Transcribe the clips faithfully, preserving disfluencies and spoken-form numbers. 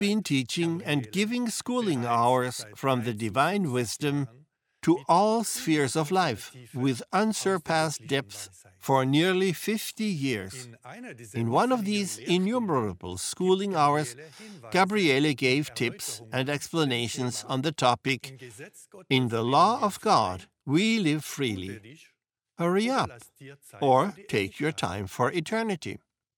been teaching and giving schooling hours from the divine wisdom to all spheres of life with unsurpassed depth for nearly fifty years. In one of these innumerable schooling hours, Gabriele gave tips and explanations on the topic, "In the law of God, we live freely. Hurry up, or take your time for eternity."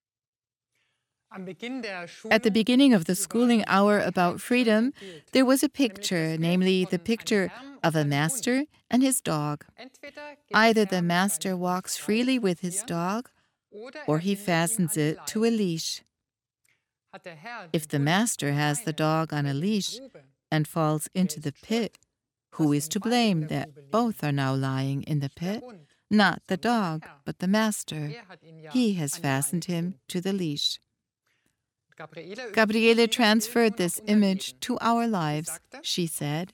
At the beginning of the schooling hour about freedom, there was a picture, namely the picture of a master and his dog. Either the master walks freely with his dog, or he fastens it to a leash. If the master has the dog on a leash and falls into the pit, who is to blame that both are now lying in the pit? Not the dog, but the master. He has fastened him to the leash. Gabriele transferred this image to our lives. She said,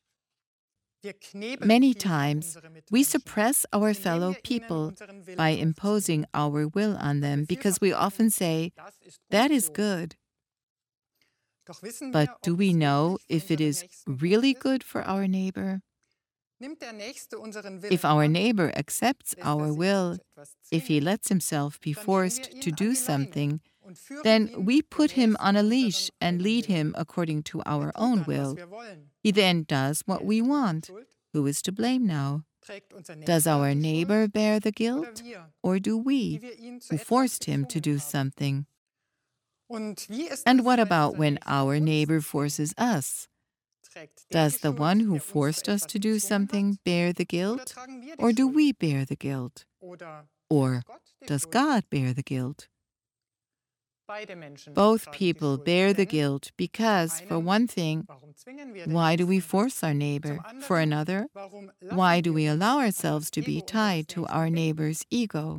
"Many times we suppress our fellow people by imposing our will on them because we often say, 'That is good.' But do we know if it is really good for our neighbor? If our neighbor accepts our will, if he lets himself be forced to do something, then we put him on a leash and lead him according to our own will. He then does what we want. Who is to blame now? Does our neighbor bear the guilt, or do we, who forced him to do something? And what about when our neighbor forces us? Does the one who forced us to do something bear the guilt, or do we bear the guilt? Or does God bear the guilt? Both people bear the guilt because, for one thing, why do we force our neighbor? For another, why do we allow ourselves to be tied to our neighbor's ego?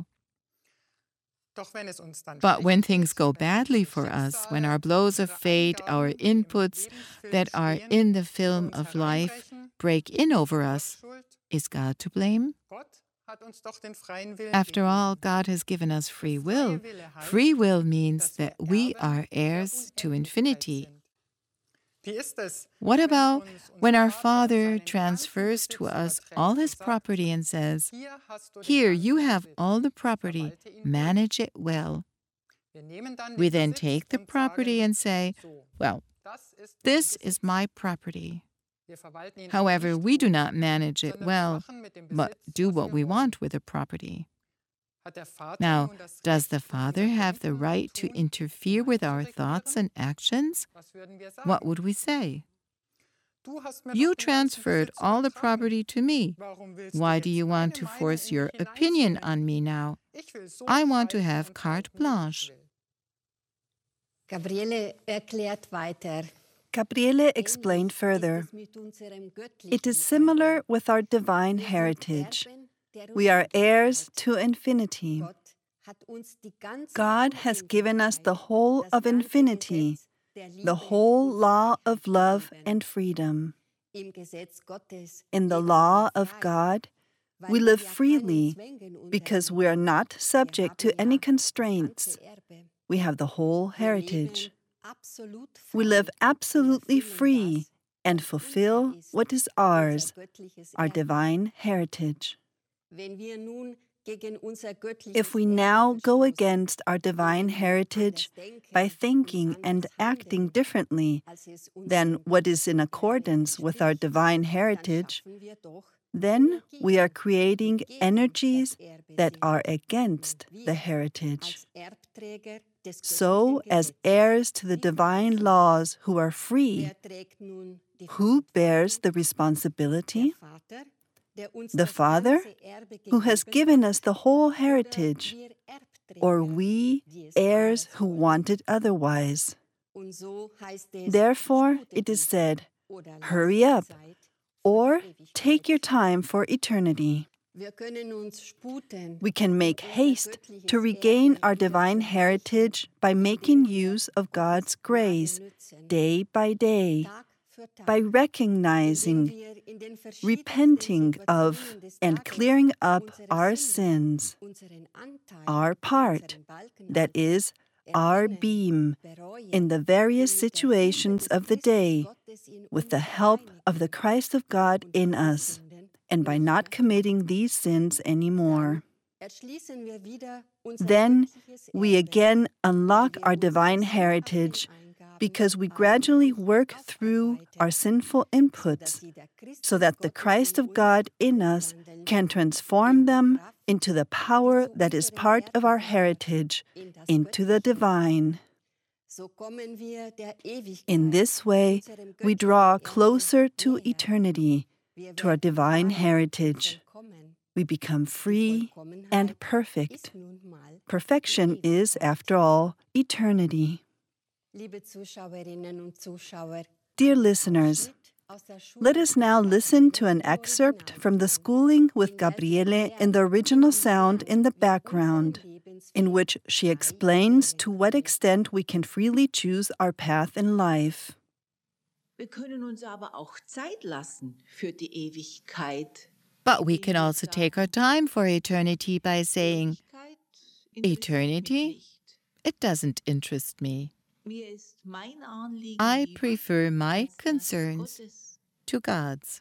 But when things go badly for us, when our blows of fate, our inputs that are in the film of life break in over us, is God to blame? After all, God has given us free will. Free will means that we are heirs to infinity. What about when our Father transfers to us all His property and says, "Here, you have all the property, manage it well"? We then take the property and say, "Well, this is my property." However, we do not manage it well, but do what we want with the property. Now, does the Father have the right to interfere with our thoughts and actions? What would we say? "You transferred all the property to me. Why do you want to force your opinion on me now? I want to have carte blanche." Gabriele erklärt weiter. Gabriele explained further, "It is similar with our divine heritage. We are heirs to infinity. God has given us the whole of infinity, the whole law of love and freedom. In the law of God, we live freely because we are not subject to any constraints. We have the whole heritage. We live absolutely free and fulfill what is ours, our divine heritage. If we now go against our divine heritage by thinking and acting differently than what is in accordance with our divine heritage, then we are creating energies that are against the heritage. So, as heirs to the divine laws who are free, who bears the responsibility? The Father, who has given us the whole heritage, or we, heirs who want it otherwise? Therefore, it is said, "Hurry up," or "Take your time for eternity." We can make haste to regain our divine heritage by making use of God's grace day by day, by recognizing, repenting of, and clearing up our sins, our part, that is, our beam in the various situations of the day with the help of the Christ of God in us, and by not committing these sins anymore. Then we again unlock our divine heritage because we gradually work through our sinful inputs so that the Christ of God in us can transform them into the power that is part of our heritage, into the divine. In this way, we draw closer to eternity, to our divine heritage. We become free and perfect. Perfection is, after all, eternity. Dear listeners, let us now listen to an excerpt from the Schooling with Gabriele in the original sound in the background, in which she explains to what extent we can freely choose our path in life. But we can also take our time for eternity by saying, eternity? It doesn't interest me. I prefer my concerns to God's.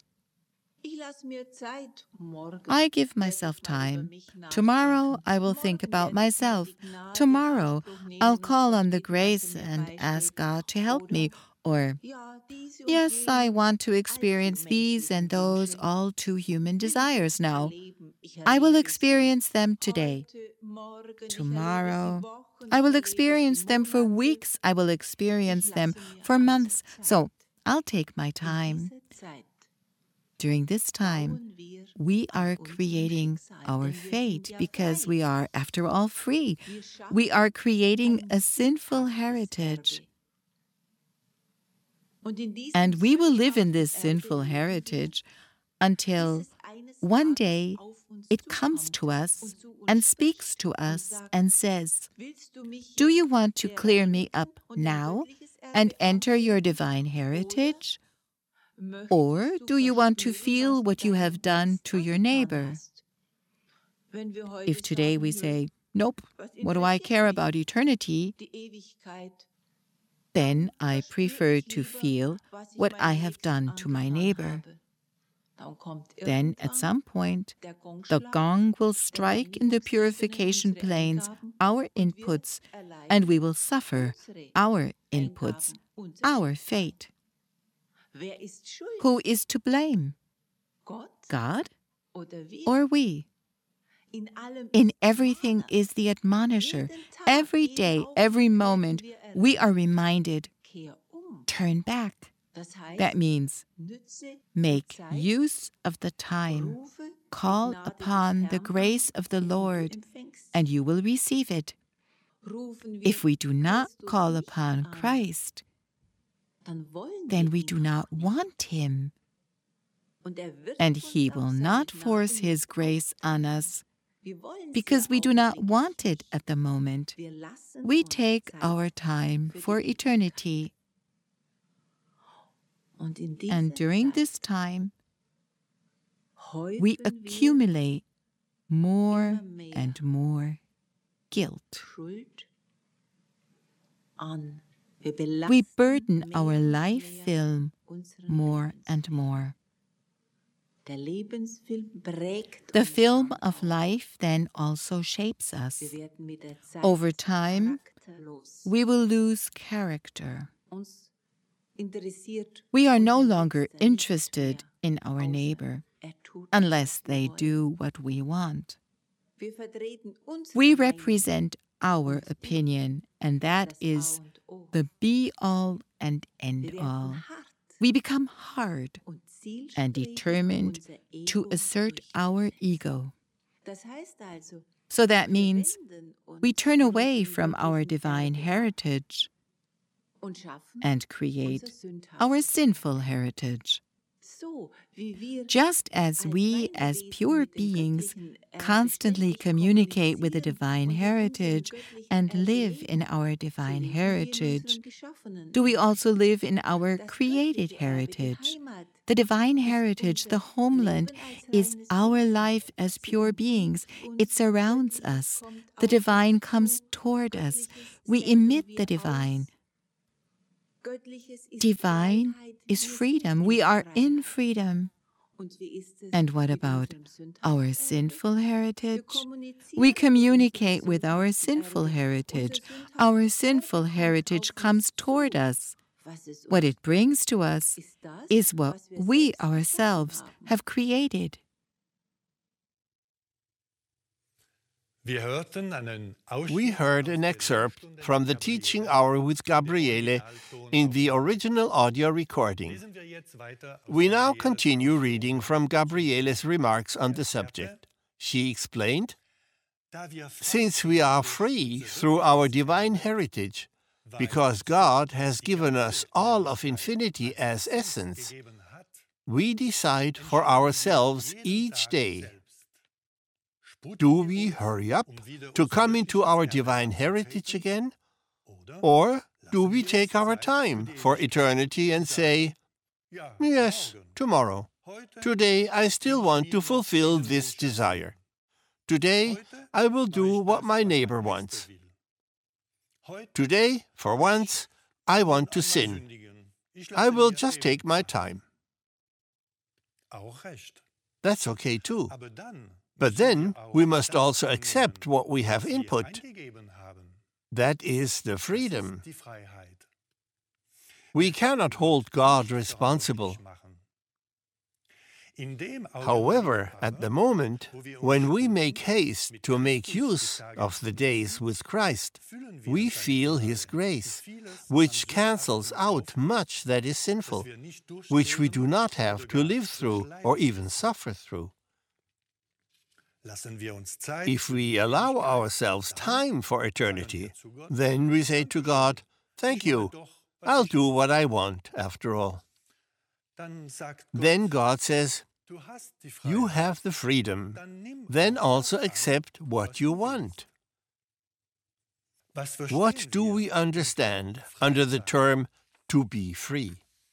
I give myself time. Tomorrow I will think about myself. Tomorrow I'll call on the grace and ask God to help me. Or, yes, I want to experience these and those all too human desires now. I will experience them today. Tomorrow, I will experience them for weeks. I will experience them for months. So, I'll take my time. During this time, we are creating our fate because we are, after all, free. We are creating a sinful heritage. And we will live in this sinful heritage until one day it comes to us and speaks to us and says, "Do you want to clear me up now and enter your divine heritage? Or do you want to feel what you have done to your neighbor?" If today we say, "Nope, what do I care about eternity?" then I prefer to feel what I have done to my neighbor. Then, at some point, the gong will strike in the purification planes our inputs, and we will suffer our inputs, our fate. Who is to blame? God or we? In everything is the admonisher. Every day, every moment, we are reminded, turn back. That means make use of the time. Call upon the grace of the Lord, and you will receive it. If we do not call upon Christ, then we do not want Him. And He will not force His grace on us because we do not want it at the moment. We take our time for eternity. And during this time, we accumulate more and more guilt. We burden our life film more and more. The film of life then also shapes us. Over time, we will lose character. We are no longer interested in our neighbor unless they do what we want. We represent our opinion, and that is the be-all and end-all. We become hard and determined to assert our ego. So that means we turn away from our divine heritage and create our sinful heritage. Just as we, as pure beings, constantly communicate with the divine heritage and live in our divine heritage, do we also live in our created heritage. The divine heritage, the homeland, is our life as pure beings. It surrounds us. The divine comes toward us. We emit the divine. Divine is freedom. We are in freedom. And what about our sinful heritage? We communicate with our sinful heritage. Our sinful heritage comes toward us. What it brings to us is what we ourselves have created. We heard an excerpt from the teaching hour with Gabriele in the original audio recording. We now continue reading from Gabriele's remarks on the subject. She explained, "Since we are free through our divine heritage, because God has given us all of infinity as essence, we decide for ourselves each day. Do we hurry up to come into our divine heritage again? Or do we take our time for eternity and say, 'Yes, tomorrow. Today I still want to fulfill this desire. Today I will do what my neighbor wants. Today, for once, I want to sin. I will just take my time.' That's okay too. But then we must also accept what we have input. That is the freedom. We cannot hold God responsible. However, at the moment, when we make haste to make use of the days with Christ, we feel His grace, which cancels out much that is sinful, which we do not have to live through or even suffer through. If we allow ourselves time for eternity, then we say to God, 'Thank you, I'll do what I want after all.' Then God says, 'You have the freedom, then also accept what you want.' What do we understand under the term to be free?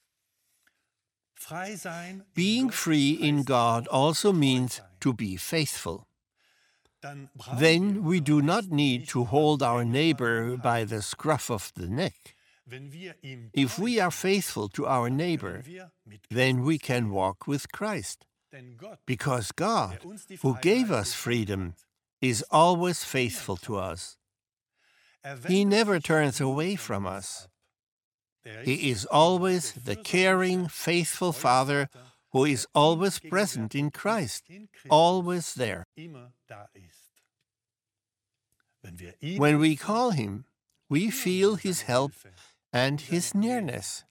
Being free in God also means to be faithful. Then we do not need to hold our neighbor by the scruff of the neck. If we are faithful to our neighbor, then we can walk with Christ, because God, who gave us freedom, is always faithful to us. He never turns away from us. He is always the caring, faithful Father who is always present in Christ, always there. When we call Him, we feel His help and His nearness.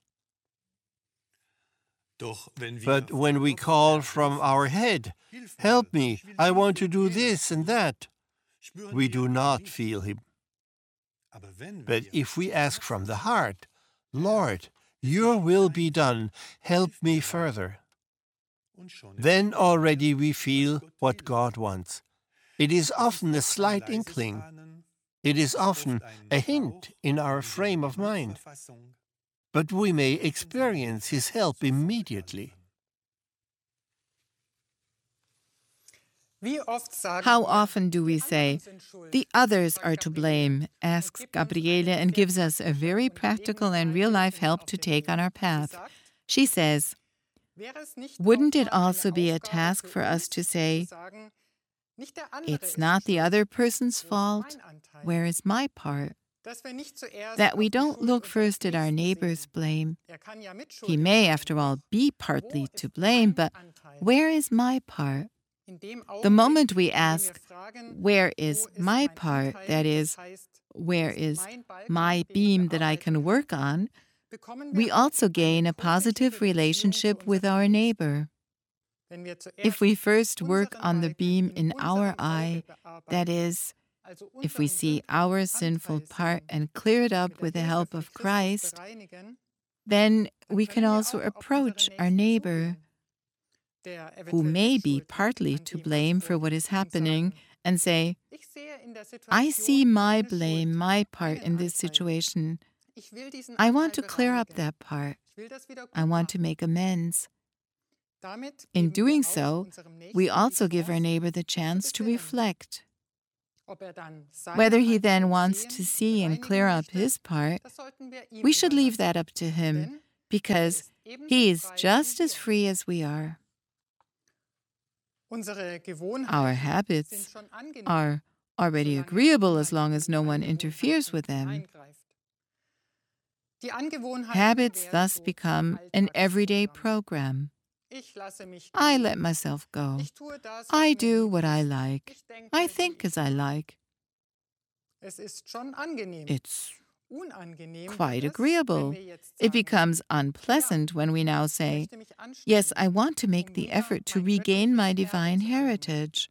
But when we call from our head, 'Help me, I want to do this and that,' we do not feel Him. But if we ask from the heart, 'Lord, your will be done, help me further,' then already we feel what God wants. It is often a slight inkling. It is often a hint in our frame of mind. But we may experience His help immediately. How often do we say, 'The others are to blame,' asks Gabriele, and gives us a very practical and real-life help to take on our path. She says, wouldn't it also be a task for us to say, 'It's not the other person's fault, where is my part?' That we don't look first at our neighbor's blame. He may, after all, be partly to blame, but where is my part? The moment we ask, 'Where is my part?' that is, where is my beam that I can work on, we also gain a positive relationship with our neighbor. If we first work on the beam in our eye, that is, if we see our sinful part and clear it up with the help of Christ, then we can also approach our neighbor, who may be partly to blame for what is happening, and say, 'I see my blame, my part in this situation. I want to clear up that part. I want to make amends. In doing so, we also give our neighbor the chance to reflect. Whether he then wants to see and clear up his part, we should leave that up to him, because he is just as free as we are. Our habits are already agreeable as long as no one interferes with them. Habits thus become an everyday program. I let myself go. I do what I like. I think as I like. It's quite agreeable. It becomes unpleasant when we now say, yes, I want to make the effort to regain my divine heritage.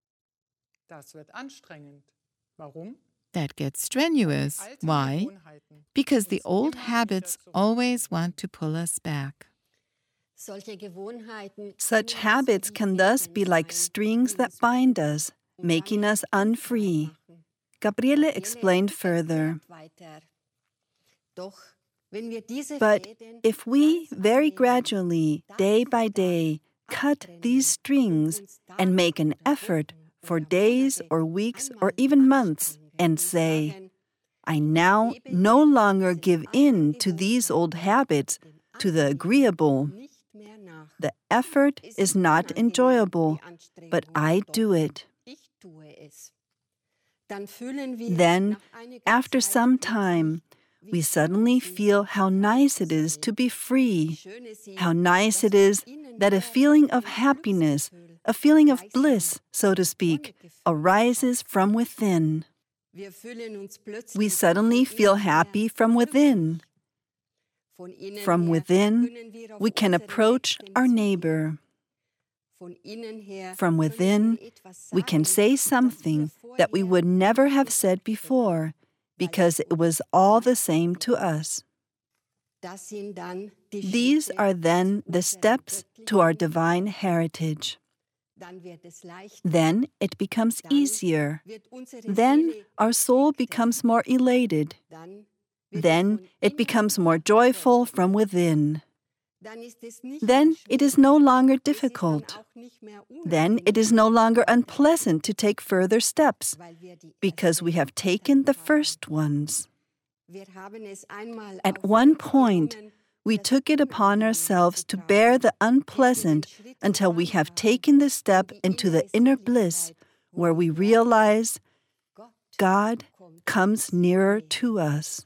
That gets strenuous. Why? Because the old habits always want to pull us back. Such habits can thus be like strings that bind us, making us unfree. Gabriele explained further. But if we very gradually, day by day, cut these strings and make an effort for days or weeks or even months and say, I now no longer give in to these old habits, to the agreeable. The effort is not enjoyable, but I do it. Then, after some time, we suddenly feel how nice it is to be free, how nice it is that a feeling of happiness, a feeling of bliss, so to speak, arises from within. We suddenly feel happy from within. From within, we can approach our neighbor. From within, we can say something that we would never have said before, because it was all the same to us. These are then the steps to our divine heritage. Then it becomes easier. Then our soul becomes more elated. Then it becomes more joyful from within. Then it is no longer difficult. Then it is no longer unpleasant to take further steps, because we have taken the first ones. At one point, we took it upon ourselves to bear the unpleasant until we have taken the step into the inner bliss, where we realize God comes nearer to us.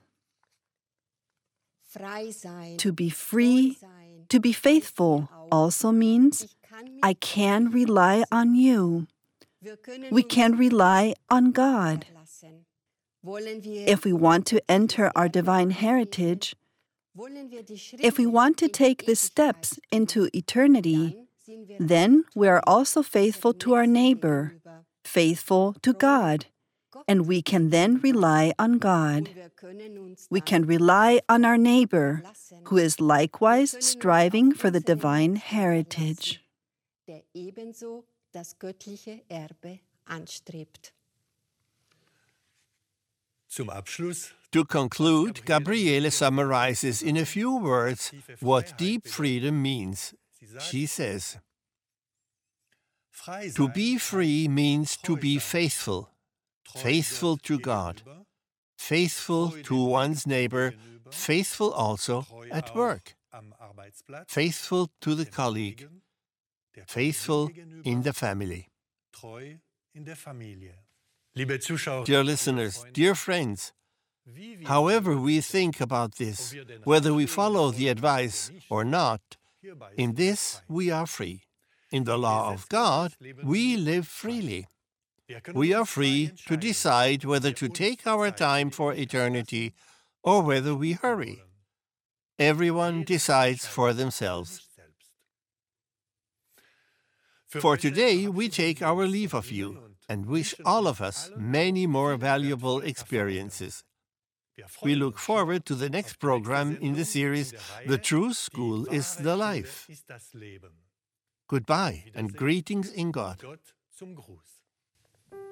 To be free, to be faithful also means I can rely on you. We can rely on God. If we want to enter our divine heritage, if we want to take the steps into eternity, then we are also faithful to our neighbor, faithful to God, and we can then rely on God. We can rely on our neighbor, who is likewise striving for the divine heritage. To conclude, Gabriele summarizes in a few words what deep freedom means. She says, to be free means to be faithful, faithful to God, faithful to one's neighbor, faithful also at work, faithful to the colleague, faithful in the family. Dear listeners, dear friends, however we think about this, whether we follow the advice or not, in this we are free. In the law of God, we live freely. We are free to decide whether to take our time for eternity or whether we hurry. Everyone decides for themselves. For today, we take our leave of you and wish all of us many more valuable experiences. We look forward to the next program in the series, The True School is the Life. Goodbye and greetings in God.